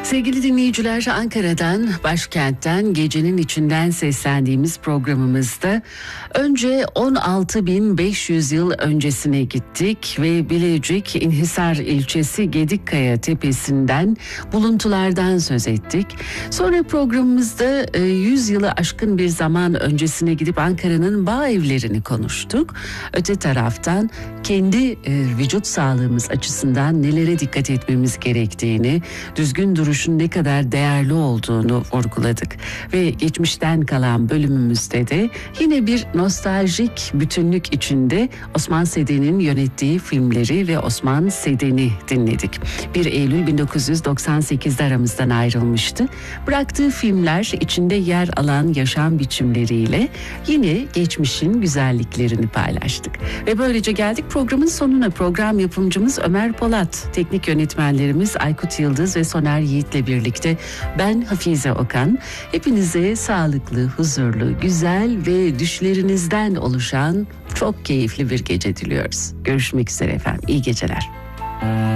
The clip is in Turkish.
Sevgili dinleyiciler, Ankara'dan, başkentten, gecenin içinden seslendiğimiz programımızda önce 16.500 yıl öncesine gittik ve Bilecik İnhisar ilçesi Gedikkaya tepesinden buluntulardan söz ettik. Sonra programımızda 100 yılı aşkın bir zaman öncesine gidip Ankara'nın bağ evlerini konuştuk. Öte taraftan kendi vücut sağlığımız açısından nelere dikkat etmemiz gerektiğini, düzgün duruşun ne kadar değerli olduğunu vurguladık. Ve geçmişten kalan bölümümüzde de yine bir nostaljik bütünlük içinde Osman Seden'in yönettiği filmleri ve Osman Seden'i dinledik. 1 Eylül 1998'de aramızdan ayrılmıştı. Bıraktığı filmler içinde yer alan yaşam biçimleriyle yine geçmişin güzelliklerini paylaştık. Ve böylece geldik programın sonuna. Program yapımcımız Ömer Polat, teknik yönetmenlerimiz Aykut Yıldız ve Soner Yiğit'le birlikte ben Hafize Okan. Hepinize sağlıklı, huzurlu, güzel ve düşlerinizden oluşan çok keyifli bir gece diliyoruz. Görüşmek üzere efendim. İyi geceler.